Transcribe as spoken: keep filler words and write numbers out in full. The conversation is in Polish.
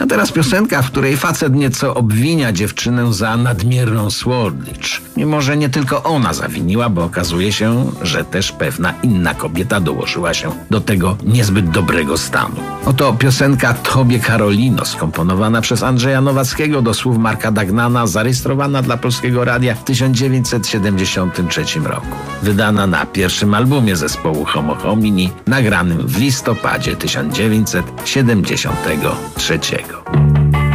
A teraz piosenka, w której facet nieco obwinia dziewczynę za nadmierną słodycz. Mimo że nie tylko ona zawiniła, bo okazuje się, że też pewna inna kobieta dołożyła się do tego niezbyt dobrego stanu. Oto piosenka Tobie Karolino, skomponowana przez Andrzeja Nowackiego do słów Marka Dagnana, zarejestrowana dla Polskiego Radia w tysiąc dziewięćset siedemdziesiątym trzecim roku. Wydana na pierwszym albumie zespołu Homo Homini, nagranym w listopadzie tysiąc dziewięćset siedemdziesiątego trzeciego.